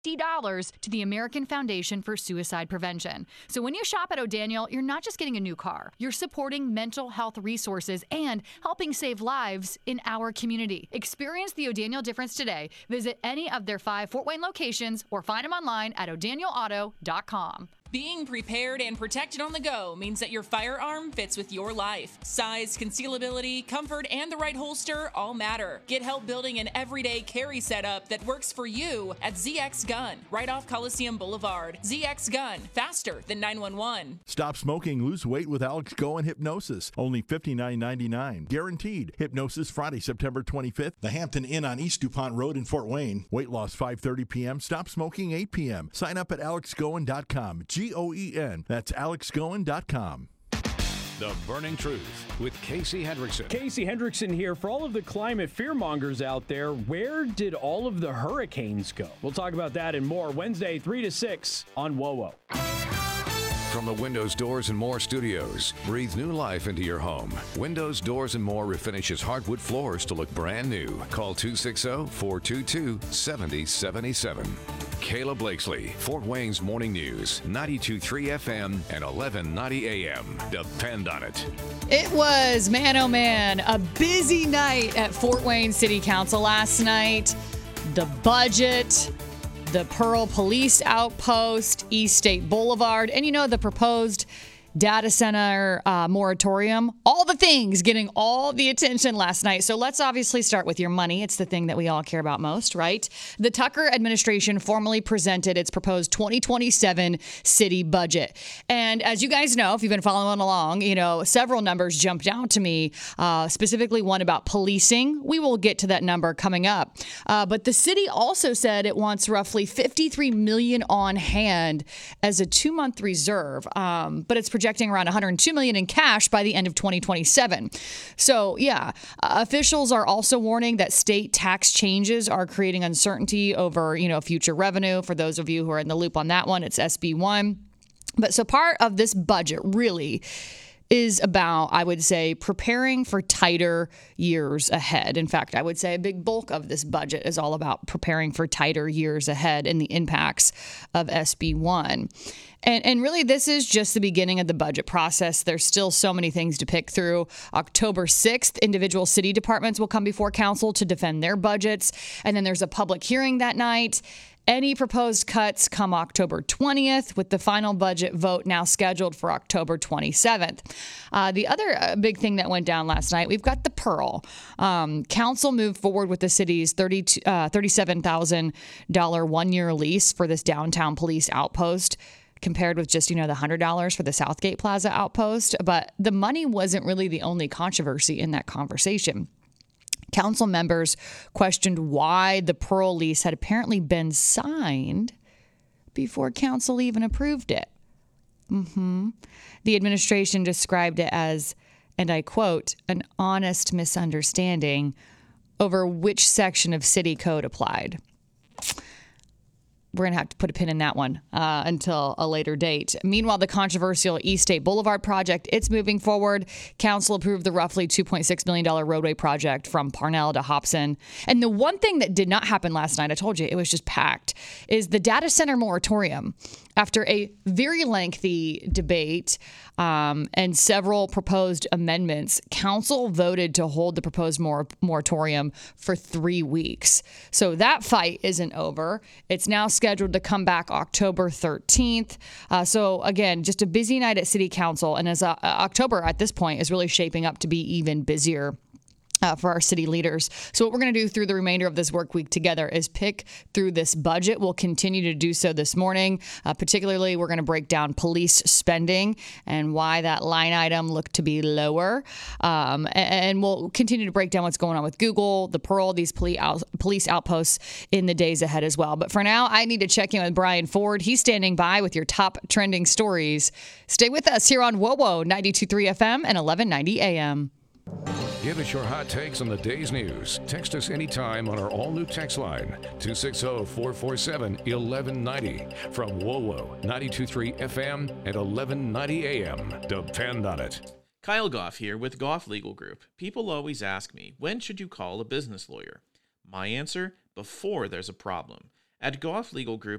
$50 to the American Foundation for Suicide Prevention. So when you shop at O'Daniel, you're not just getting a new car, you're supporting mental health resources and helping save lives in our community. Experience the O'Daniel difference today. Visit any of their 5 Fort Wayne locations or find them online at o'danielauto.com. Being prepared and protected on the go means that your firearm fits with your life. Size, concealability, comfort, and the right holster all matter. Get help building an everyday carry setup that works for you at ZX Gun, right off Coliseum Boulevard. ZX Gun, faster than 911. Stop smoking, lose weight with Alex Goen Hypnosis. Only $59.99. Guaranteed. Hypnosis Friday, September 25th. The Hampton Inn on East DuPont Road in Fort Wayne. Weight loss 5:30 p.m. Stop smoking 8 p.m. Sign up at alexgoen.com. Goen. That's alexgoen.com. The Burning Truth with Casey Hendrickson. Casey Hendrickson here. For all of the climate fearmongers out there, where did all of the hurricanes go? We'll talk about that and more Wednesday, 3 to 6 on WOWO. From the Windows, Doors, and More studios, breathe new life into your home. Windows, Doors, and More refinishes hardwood floors to look brand new. Call 260-422-7077. Kayla Blakesley, Fort Wayne's Morning News, 92.3 FM and 1190 AM. Depend on it. It was, man, oh man, a busy night at Fort Wayne City Council last night. The budget, the Pearl Police Outpost, East State Boulevard, and the proposed data center moratorium, all the things getting all the attention last night. So let's obviously start with your money. It's the thing that we all care about most, right? The Tucker administration formally presented its proposed 2027 city budget. And as you guys know, if you've been following along, several numbers jumped out to me, specifically one about policing. We will get to that number coming up. But the city also said it wants roughly $53 million on hand as a 2-month reserve. But it's projecting around $102 million in cash by the end of 2027. So, officials are also warning that state tax changes are creating uncertainty over, future revenue. For those of you who are in the loop on that one, it's SB 1. But so part of this budget really is about, I would say, preparing for tighter years ahead. In fact, I would say a big bulk of this budget is all about preparing for tighter years ahead and the impacts of SB 1. And really, this is just the beginning of the budget process. There's still so many things to pick through. October 6th, individual city departments will come before council to defend their budgets. And then there's a public hearing that night. Any proposed cuts come October 20th, with the final budget vote now scheduled for October 27th. The other big thing that went down last night, we've got the Pearl. Council moved forward with the city's $37,000 one-year lease for this downtown police outpost, compared with just, the $100 for the Southgate Plaza outpost. But the money wasn't really the only controversy in that conversation. Council members questioned why the Pearl lease had apparently been signed before council even approved it. The administration described it as, and I quote, an honest misunderstanding over which section of city code applied. We're going to have to put a pin in that one until a later date. Meanwhile, the controversial East State Boulevard project, it's moving forward. Council approved the roughly $2.6 million roadway project from Parnell to Hobson. And the one thing that did not happen last night, I told you, it was just packed, is the data center moratorium. After a very lengthy debate and several proposed amendments, council voted to hold the proposed moratorium for 3 weeks. So that fight isn't over. It's now scheduled to come back October 13th. So again, just a busy night at City Council. And as October at this point is really shaping up to be even busier for our city leaders. So what we're going to do through the remainder of this work week together is pick through this budget. We'll continue to do so this morning. Particularly, we're going to break down police spending and why that line item looked to be lower. And we'll continue to break down what's going on with Google, the Pearl, these police outposts in the days ahead as well. But for now, I need to check in with Brian Ford. He's standing by with your top trending stories. Stay with us here on WOWO 92.3 FM and 1190 AM. Give us your hot takes on the day's news. Text us anytime on our all-new text line, 260-447-1190. From WOWO, 92.3 FM and 1190 AM. Depend on it. Kyle Goff here with Goff Legal Group. People always ask me, when should you call a business lawyer? My answer, before there's a problem. At Goff Legal Group,